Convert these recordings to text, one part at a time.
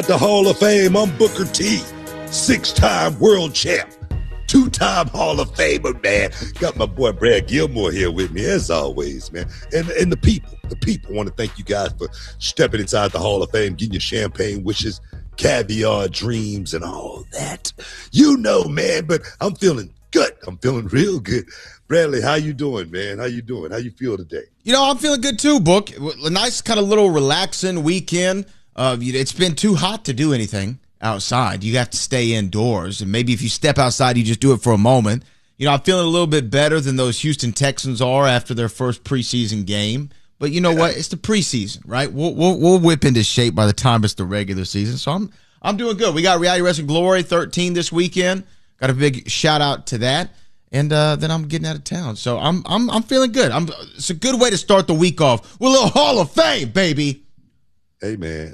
The Hall of Fame, I'm Booker T, 6-time world champ, 2-time Hall of Famer, man. Got my boy Brad Gilmore here with me, as always, man. And the people want to thank you guys for stepping inside the Hall of Fame, getting your champagne wishes, caviar dreams, and all that. You know, man, but I'm feeling good. I'm feeling real good. Bradley, how you doing, man? How you doing? How you feel today? You know, I'm feeling good too, Book. A nice kind of little relaxing weekend. It's been too hot to do anything outside. You have to stay indoors. And maybe if you step outside, you just do it for a moment. You know, I'm feeling a little bit better than those Houston Texans are after their first preseason game. But you know what? It's the preseason, right? We'll whip into shape by the time it's the regular season. So I'm doing good. We got Reality Wrestling Glory 13 this weekend. Got a big shout out to that. And then I'm getting out of town. So I'm feeling good. It's a good way to start the week off with a little Hall of Fame, baby. Amen.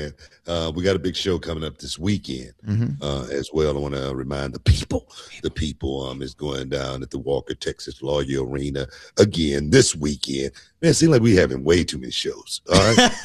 We got a big show coming up this weekend as well. I want to remind the people is going down at the Walker, Texas Lawyer Arena again this weekend. Man, it seems like we having way too many shows. All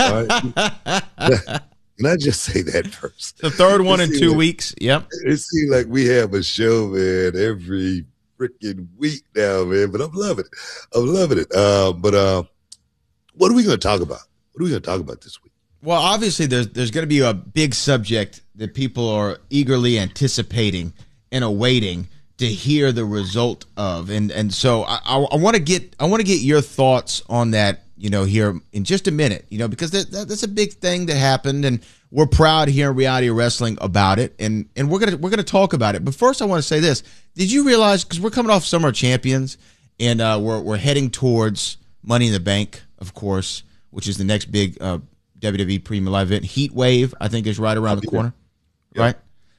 right. Can I just say that first? The third one in 2 weeks. Yep. It seems like we have a show, man, every freaking week now, man. But I'm loving it. But what are we going to talk about? What are we going to talk about this week? Well, obviously, there's going to be a big subject that people are eagerly anticipating and awaiting to hear the result of, and so I want to get your thoughts on that. You know, here in just a minute. You know, because that's a big thing that happened, and we're proud here in Reality Wrestling about it, and we're gonna talk about it. But first, I want to say this: did you realize? Because we're coming off Summer Champions, and we're heading towards Money in the Bank, of course, which is the next big WWE Premium Live event. Heat Wave, I think, is right around the corner, right?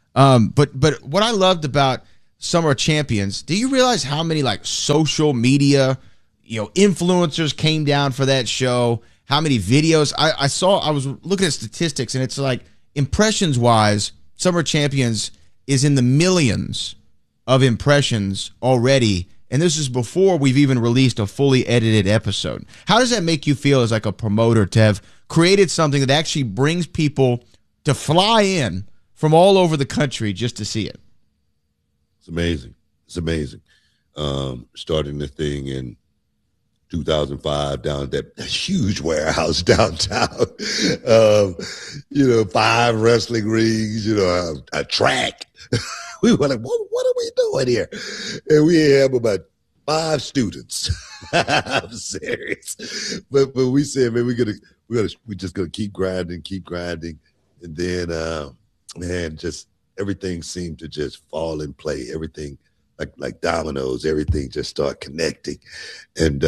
But what I loved about Summer Champions, do you realize how many like social media, influencers came down for that show? How many videos I was looking at statistics, and it's like impressions wise, Summer Champions is in the millions of impressions already. And this is before we've even released a fully edited episode. How does that make you feel as like a promoter to have created something that actually brings people to fly in from all over the country just to see it? It's amazing. Starting the thing in 2005 down at that huge warehouse downtown, 5 wrestling rings, a track. We were like, what are we doing here? And we have about 5 students. I'm serious. But we said, man, we just gonna keep grinding. And then, just everything seemed to just fall in play. Everything like dominoes, everything just start connecting. And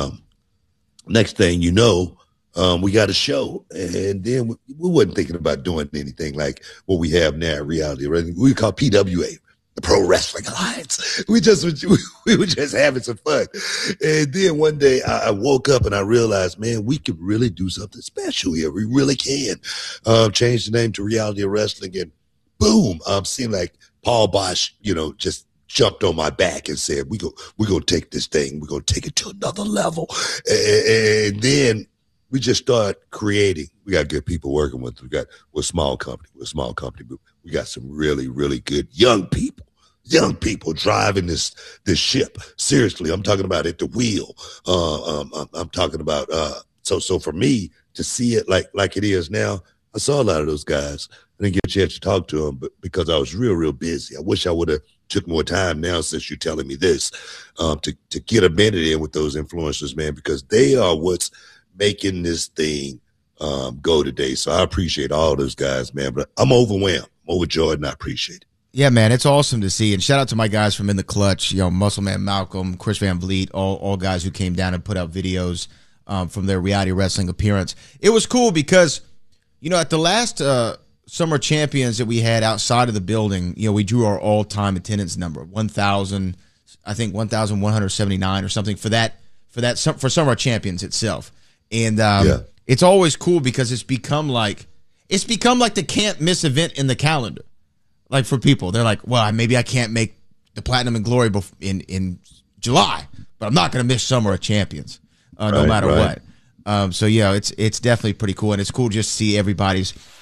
next thing you know, we got a show, and then we wasn't thinking about doing anything like what we have now at Reality Wrestling. We call PWA, the Pro Wrestling Alliance. We were just having some fun. And then one day I woke up and I realized, man, we could really do something special here. We really can. Change the name to Reality Wrestling, and boom, seemed like Paul Bosch, just jumped on my back and said, we're going to take this thing. We're going to take it to another level. And then we just start creating. We got good people working with. We're a small company. But we got some really, really good young people driving this ship. Seriously, I'm talking about at the wheel. I'm talking about, so for me to see it like it is now, I saw a lot of those guys. I didn't get a chance to talk to them, but because I was real busy. I wish I would have took more time now, since you're telling me this, to get a minute in with those influencers, man, because they are what's making this thing go today. So I appreciate all those guys, man, but I'm overwhelmed. I'm overjoyed, and I appreciate it. Yeah, man, it's awesome to see. And shout out to my guys from In the Clutch, Muscle Man Malcolm, Chris Van Vliet, all guys who came down and put out videos from their Reality Wrestling appearance. It was cool because, at the last Summer Champions that we had outside of the building, we drew our all-time attendance number, 1,000, I think 1,179 or something for Summer Champions itself. And it's always cool because it's become like the can't miss event in the calendar. Like for people, they're like, well, maybe I can't make the Platinum and Glory in July, but I'm not going to miss Summer of Champions no matter what. So it's definitely pretty cool, and it's cool just to see everybody's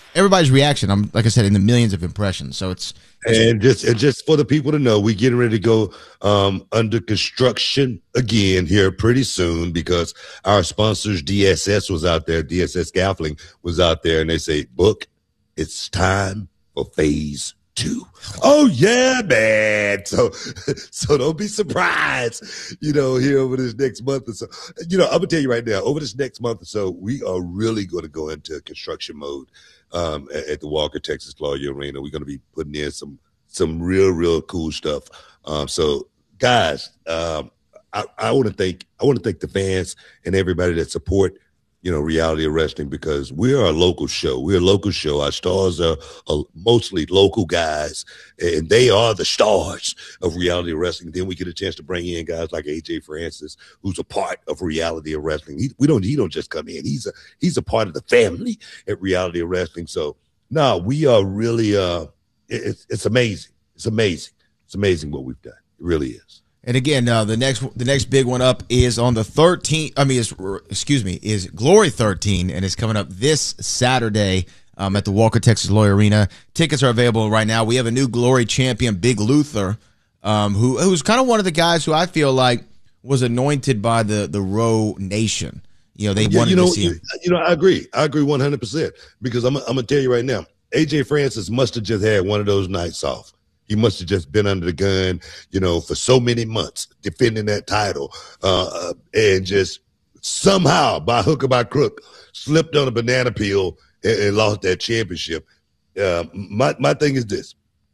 everybody's reaction. I'm like I said, in the millions of impressions. So it's and just for the people to know, we getting ready to go under construction again here pretty soon because our sponsors DSS was out there, DSS Scaffolding was out there, and they say, "Book, it's time for phase 2." Oh yeah, man. So don't be surprised, here over this next month or so. I'm gonna tell you right now, over this next month or so, we are really going to go into construction mode at the Walker Texas Lawyer Arena. We're going to be putting in some real cool stuff. So guys, I want to thank the fans and everybody that support Reality of Wrestling, because we are a local show. We're a local show. Our stars are mostly local guys, and they are the stars of Reality of Wrestling. Then we get a chance to bring in guys like AJ Francis, who's a part of Reality of Wrestling. He don't just come in. He's a part of the family at Reality of Wrestling. So no, we are really it's amazing. It's amazing. It's amazing what we've done. It really is. And again, the next big one up is on the 13th. Is Glory 13, and it's coming up this Saturday at the Walker Texas Lawyer Arena. Tickets are available right now. We have a new Glory champion, Big Luther, who's kind of one of the guys who I feel like was anointed by the Row Nation. They wanted to see him. I agree. I agree 100% because I'm gonna tell you right now, AJ Francis must have just had one of those nights off. He must have just been under the gun, for so many months defending that title, and just somehow, by hook or by crook, slipped on a banana peel and lost that championship. My thing is this.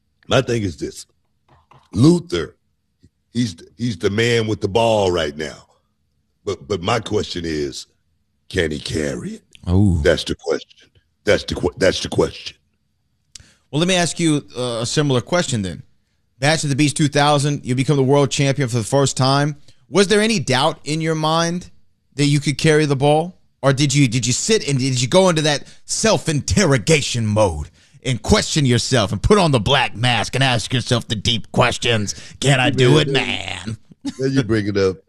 Luther, he's the man with the ball right now. But my question is, can he carry it? Oh, that's the question. That's the question. Well, let me ask you a similar question then. Bash at the Beach 2000, you become the world champion for the first time. Was there any doubt in your mind that you could carry the ball? Or did you sit and did you go into that self-interrogation mode and question yourself and put on the black mask and ask yourself the deep questions? Can I do it, man? Then you bring it up,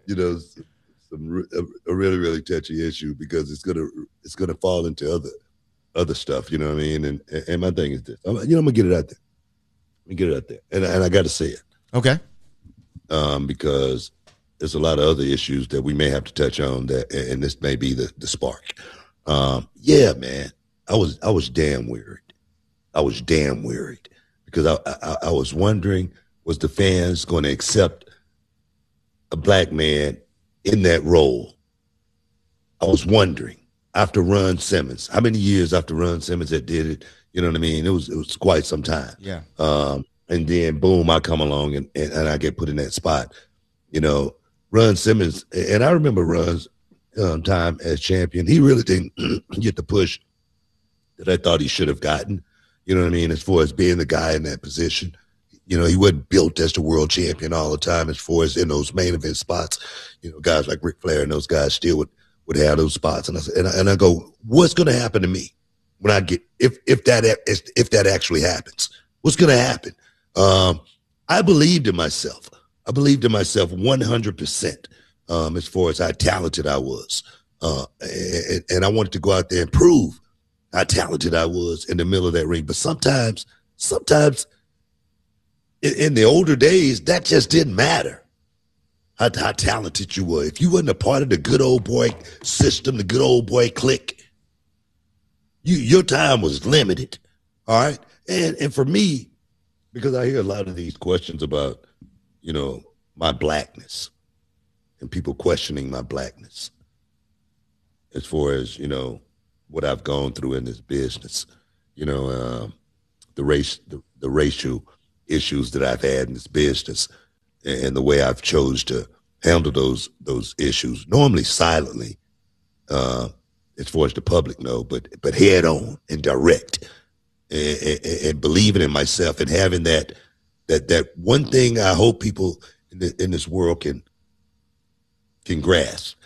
a really touchy issue because it's gonna fall into other stuff, you know what I mean? And my thing is this. I'm gonna get it out there. And I got to say it. Okay. Because there's a lot of other issues that we may have to touch on and this may be the spark. Yeah, man, I was damn worried. I was damn worried because I was wondering, was the fans going to accept a black man in that role? I was wondering. After Ron Simmons, how many years after Ron Simmons that did it? You know what I mean? It was quite some time. Yeah. And then boom, I come along and I get put in that spot. Ron Simmons, and I remember Ron's time as champion. He really didn't get the push that I thought he should have gotten. You know what I mean? As far as being the guy in that position. He wasn't built as the world champion all the time. As far as in those main event spots, guys like Ric Flair and those guys still would have those spots. And I said, and I go, what's going to happen to me when I get, if that actually happens, what's going to happen? I believed in myself. 100%, as far as how talented I was. And I wanted to go out there and prove how talented I was in the middle of that ring. But sometimes in the older days, that just didn't matter. How talented you were. If you wasn't a part of the good old boy system, the good old boy clique, your time was limited. All right. And for me, because I hear a lot of these questions about, my blackness and people questioning my blackness as far as, what I've gone through in this business, the racial issues that I've had in this business. And the way I've chose to handle those issues, normally silently, as far as the public know, but head on and direct, and believing in myself and having that one thing I hope people in this world can grasp.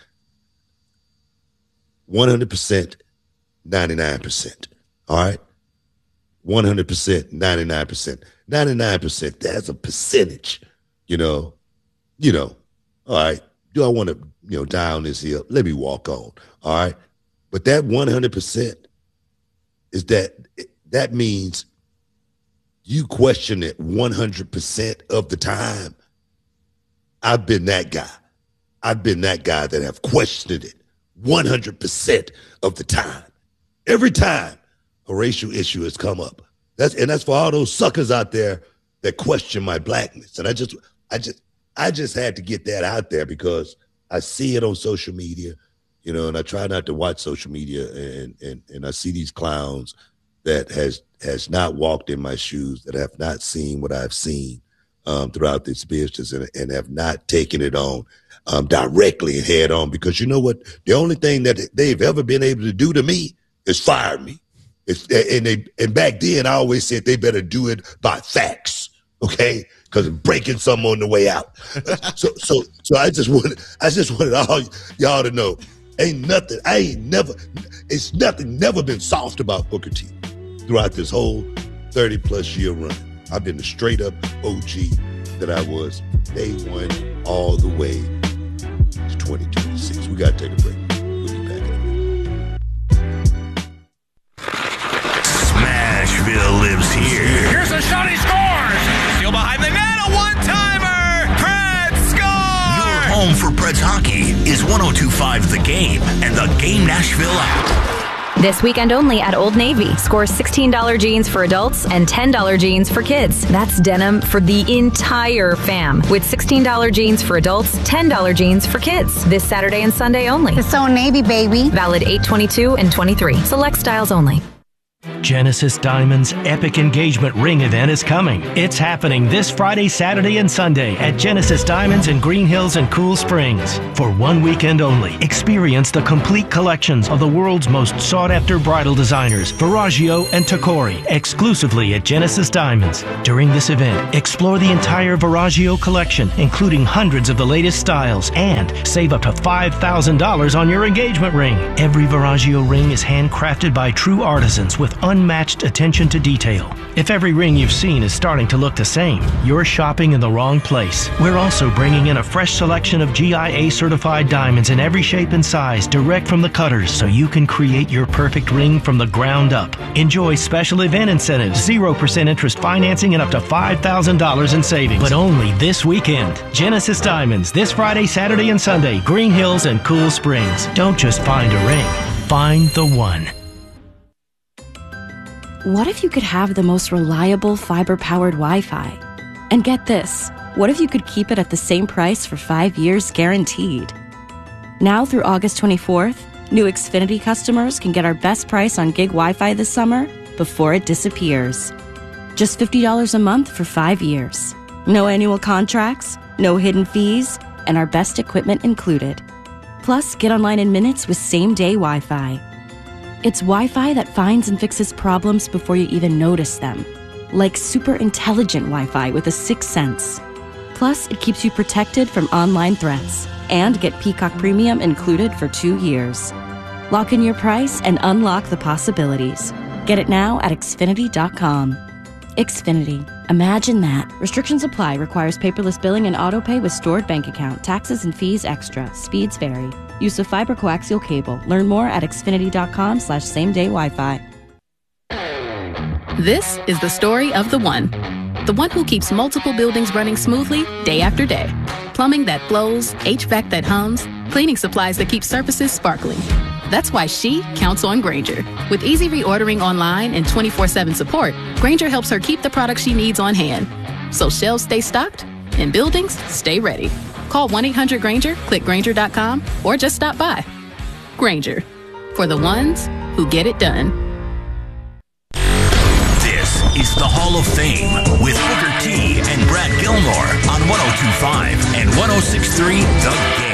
100%, 99%. All right, 100%, 99%. 99%. That's a percentage. All right, do I want to, die on this hill? Let me walk on. All right. But that 100% is that that means you question it 100% of the time. I've been that guy. I've been that guy that have questioned it 100% of the time. Every time a racial issue has come up. That's for all those suckers out there that question my blackness. And I just had to get that out there because I see it on social media, you know, and I try not to watch social media, and I see these clowns that has not walked in my shoes, that have not seen what I've seen throughout this business, and have not taken it on directly and head on. Because you know what? The only thing that they've ever been able to do to me is fire me. And back then, I always said they better do it by facts, okay? Because I'm breaking something on the way out. So I just wanted all y'all to know, it's nothing never been soft about Booker T throughout this whole 30-plus year run. I've been the straight-up OG that I was day one all the way to 2026. We got to take a break. We'll be back in a minute. Smashville lives here. Here's a shot, he scores! Steal behind the net, a one-timer! Preds score! Your home for Preds hockey is 102.5 The Game and the Game Nashville app. This weekend only at Old Navy. Score $16 jeans for adults and $10 jeans for kids. That's denim for the entire fam. With $16 jeans for adults, $10 jeans for kids. This Saturday and Sunday only. It's Old Navy, baby. Valid 8/22 and 23. Select styles only. Genesis Diamonds' epic engagement ring event is coming. It's happening this Friday, Saturday, and Sunday at Genesis Diamonds in Green Hills and Cool Springs. For one weekend only, experience the complete collections of the world's most sought-after bridal designers, Verragio and Tacori, exclusively at Genesis Diamonds. During this event, explore the entire Verragio collection, including hundreds of the latest styles, and save up to $5,000 on your engagement ring. Every Verragio ring is handcrafted by true artisans with unmatched attention to detail. If every ring you've seen is starting to look the same, you're shopping in the wrong place. We're also bringing in a fresh selection of GIA certified diamonds in every shape and size direct from the cutters, so you can create your perfect ring from the ground up. Enjoy special event incentives, 0% interest financing, and up to $5,000 in savings. But only this weekend. Genesis Diamonds, this Friday, Saturday, and Sunday, Green Hills and Cool Springs. Don't just find a ring, find the one. What if you could have the most reliable fiber-powered Wi-Fi? And get this, what if you could keep it at the same price for 5 years guaranteed? Now through August 24th, new Xfinity customers can get our best price on gig Wi-Fi this summer before it disappears. Just $50 a month for 5 years. No annual contracts, no hidden fees, and our best equipment included. Plus, get online in minutes with same-day Wi-Fi. It's Wi-Fi that finds and fixes problems before you even notice them. Like super intelligent Wi-Fi with a sixth sense. Plus, it keeps you protected from online threats. And get Peacock Premium included for 2 years. Lock in your price and unlock the possibilities. Get it now at Xfinity.com. Xfinity. Imagine that. Restrictions apply. Requires paperless billing and autopay with stored bank account. Taxes and fees extra. Speeds vary. Use of fiber coaxial cable. Learn more at Xfinity.com/same-day Wi-Fi. This is the story of the one. The one who keeps multiple buildings running smoothly day after day. Plumbing that flows, HVAC that hums, cleaning supplies that keep surfaces sparkling. That's why she counts on Grainger. With easy reordering online and 24/7 support, Grainger helps her keep the products she needs on hand. So shelves stay stocked and buildings stay ready. Call 1-800-GRAINGER, click Grainger.com, or just stop by. Grainger, for the ones who get it done. This is the Hall of Fame with Booker T and Brad Gilmore on 102.5 and 106.3 The Game.